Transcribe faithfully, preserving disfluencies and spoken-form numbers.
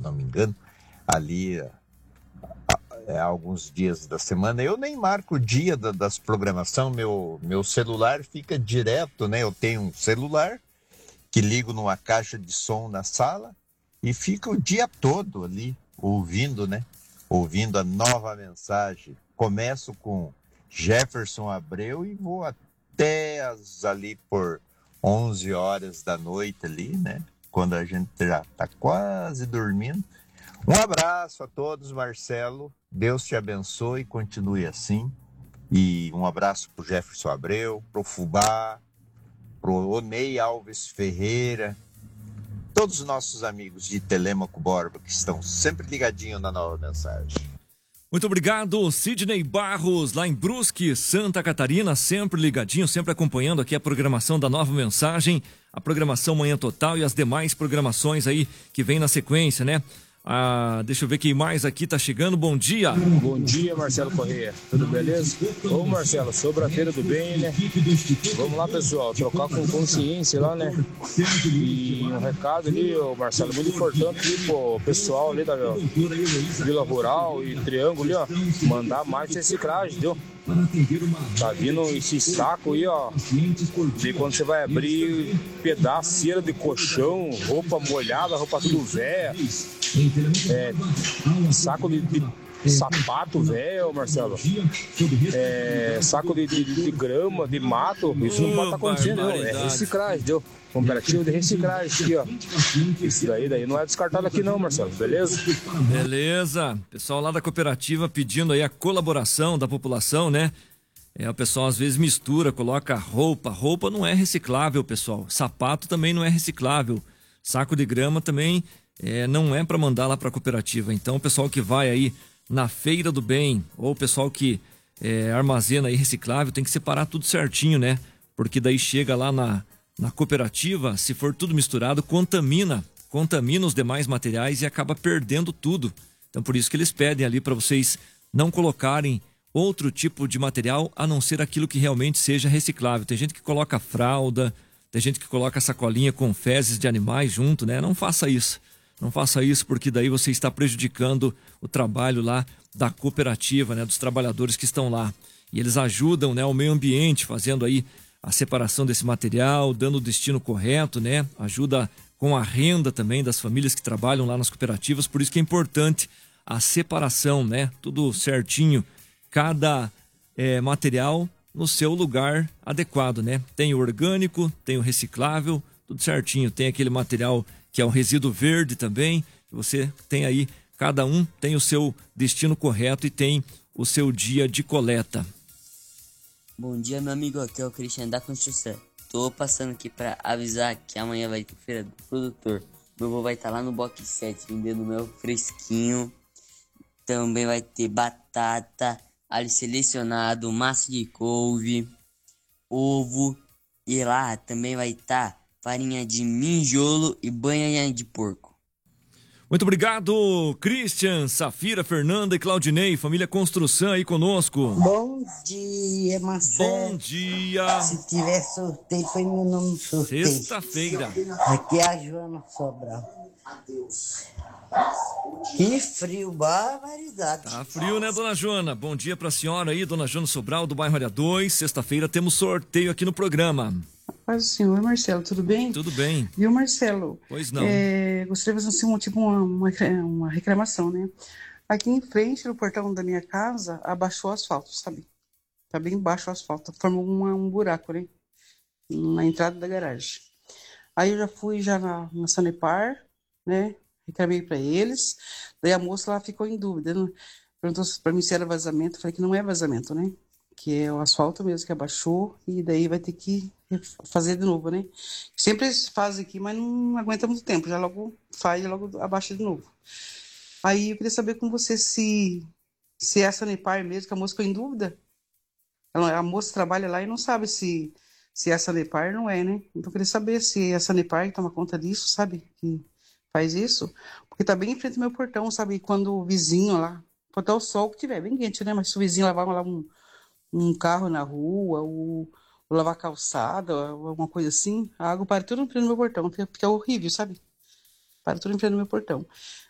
não me engano, ali é, alguns dias da semana. Eu nem marco o dia da, das programação, meu, meu celular fica direto, né? Eu tenho um celular que ligo numa caixa de som na sala e fica o dia todo ali ouvindo, né? Ouvindo a nova mensagem. Começo com Jefferson Abreu e vou até as, ali por onze horas da noite ali, né? Quando a gente já está quase dormindo. Um abraço a todos, Marcelo. Deus te abençoe, continue assim. E um abraço para o Jefferson Abreu, para o Fubá, para o Onei Alves Ferreira, todos os nossos amigos de Telêmaco Borba que estão sempre ligadinhos na nova mensagem. Muito obrigado, Sidney Barros, lá em Brusque, Santa Catarina, sempre ligadinho, sempre acompanhando aqui a programação da Nova Mensagem, a programação Manhã Total e as demais programações aí que vem na sequência, né? Ah, deixa eu ver quem mais aqui tá chegando. Bom dia. Bom dia, Marcelo Corrêa. Tudo beleza? Ô, Marcelo, sobre a Feira do Bem, né? Vamos lá, pessoal, trocar com consciência lá, né? E um recado ali, ô, Marcelo, muito importante ali pro pessoal ali da Vila Rural e Triângulo ali, ó. Mandar mais reciclagem, viu? Tá vindo esse saco aí, ó. De quando você vai abrir pedaço, cera de colchão, roupa molhada, roupa tudo velha. É, saco de, de sapato velho, Marcelo. É, saco de, de, de grama, de mato. Isso não pode estar acontecendo, não. É reciclagem, deu? Cooperativa de reciclagem aqui, ó. Isso daí, daí não é descartado aqui não, Marcelo, beleza? Beleza. Pessoal lá da cooperativa pedindo aí a colaboração da população, né? É, o pessoal às vezes mistura, coloca roupa. Roupa não é reciclável, pessoal. Sapato também não é reciclável. Saco de grama também é, não é para mandar lá para a cooperativa. Então, o pessoal que vai aí na Feira do Bem, ou o pessoal que é, armazena aí reciclável, tem que separar tudo certinho, né? Porque daí chega lá na, na cooperativa, se for tudo misturado, contamina, contamina os demais materiais e acaba perdendo tudo. Então, por isso que eles pedem ali para vocês não colocarem outro tipo de material a não ser aquilo que realmente seja reciclável. Tem gente que coloca fralda, tem gente que coloca sacolinha com fezes de animais junto, né? Não faça isso. Não faça isso porque daí você está prejudicando o trabalho lá da cooperativa, né? Dos trabalhadores que estão lá. E eles ajudam, né? O meio ambiente, fazendo aí a separação desse material, dando o destino correto, né? Ajuda com a renda também das famílias que trabalham lá nas cooperativas. Por isso que é importante a separação, né? Tudo certinho. Cada é, material no seu lugar adequado, né? Tem o orgânico, tem o reciclável, tudo certinho. Tem aquele material que é o resíduo verde também. Você tem aí, cada um tem o seu destino correto e tem o seu dia de coleta. Bom dia, meu amigo, aqui é o Cristiano da Construção. Tô passando aqui para avisar que amanhã vai ter feira do produtor. Meu avô vai estar lá no Box sete vendendo mel fresquinho. Também vai ter batata, alho selecionado, massa de couve, ovo. E lá também vai estar farinha de minjolo e banha de porco. Muito obrigado, Christian, Safira, Fernanda e Claudinei, família Construção aí conosco. Bom dia, Marcelo. Bom dia. Se tiver sorteio, foi meu nome no sorteio. Sexta-feira. Aqui é a Joana Sobral. Adeus. Que frio, barbaridade. Tá frio, né, dona Joana? Bom dia pra senhora aí, dona Joana Sobral, do bairro Área dois. Sexta-feira temos sorteio aqui no programa. Paz do Senhor, Marcelo, tudo bem? Tudo bem. Viu, Marcelo? Pois não. É, gostaria de fazer assim, um, tipo uma, uma, uma reclamação, né? Aqui em frente, no portão da minha casa, abaixou o asfalto, sabe? Tá bem baixo o asfalto, formou uma, um buraco, né? Na entrada da garagem. Aí eu já fui já na, na Sanepar, né? Reclamei para eles. Daí a moça lá ficou em dúvida. Né? Perguntou para mim se era vazamento. Eu falei que não é vazamento, né? Que é o asfalto mesmo que abaixou e daí vai ter que fazer de novo, né? Sempre eles fazem aqui, mas não aguenta muito tempo. Já logo faz e logo abaixa de novo. Aí eu queria saber com você se, se é a Sanepar mesmo, que a moça ficou em dúvida. A moça trabalha lá e não sabe se, se é a Sanepar, não é, né? Então eu queria saber se é a Sanepar que toma conta disso, sabe? Que faz isso, porque tá bem em frente do meu portão, sabe? Quando o vizinho lá, pode o sol que tiver, bem quente, né? Mas se o vizinho lavar lá um, um carro na rua, ou, ou lavar calçada, ou alguma coisa assim, a água para tudo em frente do meu portão, porque é horrível, sabe? Para tudo em frente do meu portão.